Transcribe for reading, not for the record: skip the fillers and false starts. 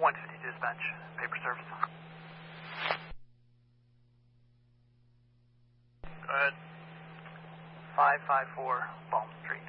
150 dispatch, paper service. Go ahead. 554 Balm Street.